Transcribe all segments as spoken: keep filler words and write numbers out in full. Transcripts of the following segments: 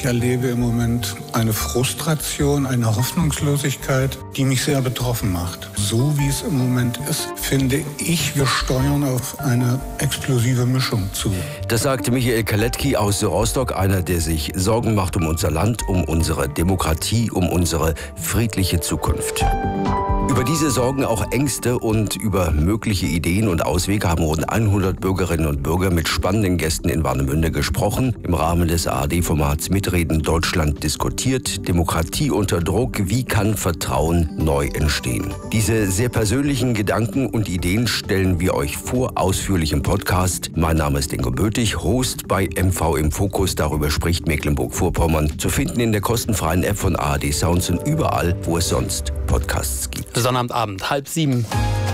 Ich erlebe im Moment eine Frustration, eine Hoffnungslosigkeit, die mich sehr betroffen macht. So wie es im Moment ist, finde ich, wir steuern auf eine explosive Mischung zu. Das sagte Michael Kaletki aus Rostock, einer, der sich Sorgen macht um unser Land, um unsere Demokratie, um unsere friedliche Zukunft. Über diese Sorgen, auch Ängste und über mögliche Ideen und Auswege haben rund hundert Bürgerinnen und Bürger mit spannenden Gästen in Warnemünde gesprochen. Im Rahmen des A R D-Formats Mitreden Deutschland diskutiert. Demokratie unter Druck. Wie kann Vertrauen neu entstehen? Diese sehr persönlichen Gedanken und Ideen stellen wir euch vor, ausführlich im Podcast. Mein Name ist Ingo Bötig, Host bei M V im Fokus. Darüber spricht Mecklenburg-Vorpommern. Zu finden in der kostenfreien App von A R D Sounds und überall, wo es sonst Podcasts gibt. Sonnabendabend, halb sieben.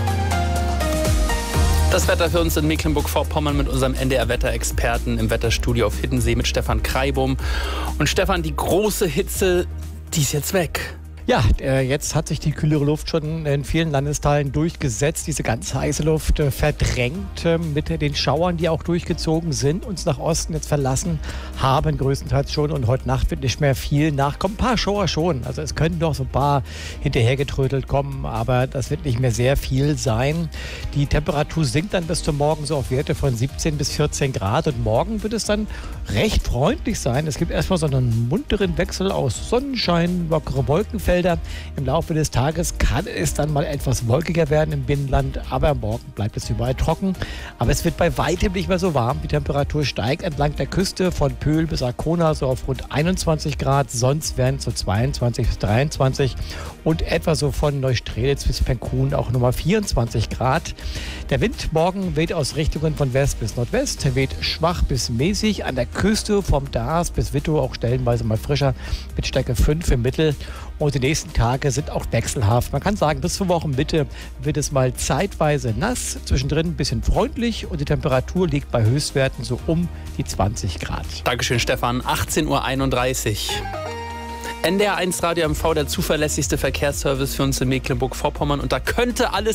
Das Wetter für uns in Mecklenburg-Vorpommern mit unserem N D R-Wetterexperten im Wetterstudio auf Hiddensee mit Stefan Kreibum. Und Stefan, die große Hitze, die ist jetzt weg. Ja, äh, jetzt hat sich die kühlere Luft schon in vielen Landesteilen durchgesetzt. Diese ganz heiße Luft äh, verdrängt äh, mit den Schauern, die auch durchgezogen sind, uns nach Osten jetzt verlassen haben, größtenteils schon. Und heute Nacht wird nicht mehr viel nachkommen. Ein paar Schauer schon. Also es können noch so ein paar hinterhergetrödelt kommen, aber das wird nicht mehr sehr viel sein. Die Temperatur sinkt dann bis zum Morgen so auf Werte von siebzehn bis vierzehn Grad. Und morgen wird es dann recht freundlich sein. Es gibt erstmal so einen munteren Wechsel aus Sonnenschein, lockere Wolkenfelder. Im Laufe des Tages kann es dann mal etwas wolkiger werden im Binnenland, aber morgen bleibt es überall trocken. Aber es wird bei weitem nicht mehr so warm. Die Temperatur steigt entlang der Küste von Pöhl bis Arkona so auf rund einundzwanzig Grad. Sonst werden es so zweiundzwanzig bis dreiundzwanzig und etwa so von Neustrelitz bis Penkun auch Nummer vierundzwanzig Grad. Der Wind morgen weht aus Richtungen von West bis Nordwest, weht schwach bis mäßig an der Küste vom Darß bis Wittow, auch stellenweise mal frischer mit Stärke fünf im Mittel. Und die nächsten Tage sind auch wechselhaft. Man kann sagen, bis zur Wochenmitte wird es mal zeitweise nass, zwischendrin ein bisschen freundlich und die Temperatur liegt bei Höchstwerten so um die zwanzig Grad. Dankeschön, Stefan. achtzehn Uhr einunddreißig. N D R eins Radio M V, der zuverlässigste Verkehrsservice für uns in Mecklenburg-Vorpommern. Und da könnte alles